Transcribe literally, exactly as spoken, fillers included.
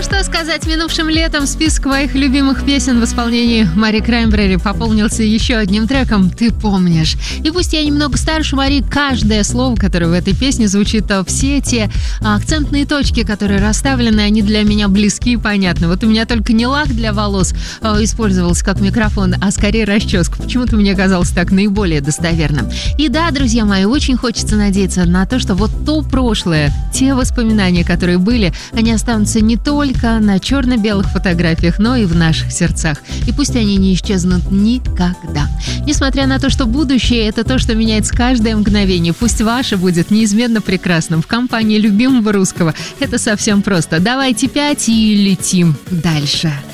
Что сказать, минувшим летом список моих любимых песен в исполнении Мари Краймбрери пополнился еще одним треком «Ты помнишь». И пусть я немного старше Мари, каждое слово, которое в этой песне звучит, то все те акцентные точки, которые расставлены, они для меня близки и понятны. Вот у меня только не лак для волос э, использовался как микрофон, а скорее расческа. Почему-то мне казалось так наиболее достоверным. И да, друзья мои, очень хочется надеяться на то, что вот то прошлое, те воспоминания, которые были, они останутся не только на черно-белых фотографиях, но и в наших сердцах. И пусть они не исчезнут никогда. Несмотря на то, что будущее — это то, что меняется каждое мгновение, пусть ваше будет неизменно прекрасным. В компании любимого русского это совсем просто. Давайте пять и летим дальше.